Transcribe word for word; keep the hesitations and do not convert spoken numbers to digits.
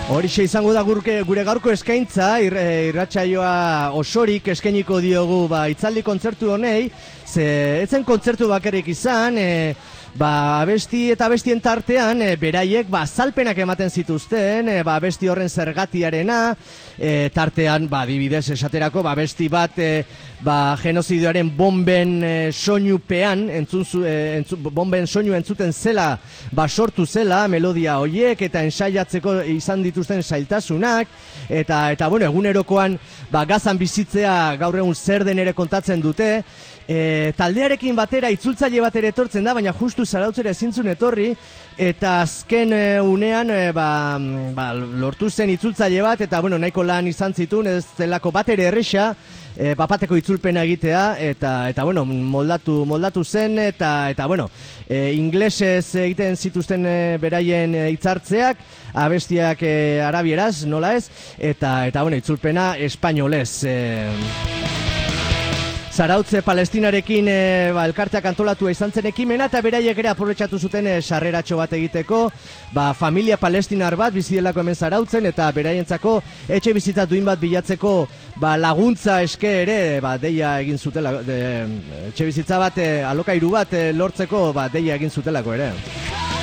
Horixe izango da gurke, gure gaurko eskaintza, ir, irratsaioa osorik eskainiko diogu ba, itzaldi kontzertu honei, ze etzen kontzertu bakarrik izan, e, ba, abesti eta abestien tartean, e, beraiek ba, azalpenak ematen zituzten, e, ba, abesti horren zergatiarena, e, tartean, ba, adibidez esaterako, ba, abesti bat, e, ba, genozidioaren bomben e, soinupean, entzun, e, entzun, bomben soinu entzuten zela, ba, sortu zela, melodia hoiek, eta ensaiatzeko izan dituzten zailtasunak, eta, eta bueno, egunerokoan, ba, gazan bizitzea gaur egun zer den ere kontatzen dute, E, taldearekin batera itzultzaile bat ere etortzen da, baina justu Zarautzera ezintzun etorri, eta azken e, unean e, ba, ba, lortu zen itzultzaile bat, eta bueno, nahiko lan izan zituen, ez zelako bat ere erresa, e, bapateko itzulpena egitea, eta, eta bueno, moldatu, moldatu zen, eta, eta bueno, e, inglesez egiten zituzten e, beraien e, hitzartzeak, abestiak e, arabieraz, nola ez, eta, eta bueno, itzulpena espainolez. E, Zarautze Palestinarekin e, ba, elkarteak antolatua izan zen ekimena, eta beraiek ere aprobetxatu zuten e, sarreratxo bat egiteko, ba, familia palestinar bat bizidelako hemen Zarautzen, eta beraientzako etxe bizitza duin bat bilatzeko ba, laguntza eske ere ba, deia egin zutela, de, etxe bizitza bat, e, alokairu bat e, lortzeko ba, deia egin zutelako ere.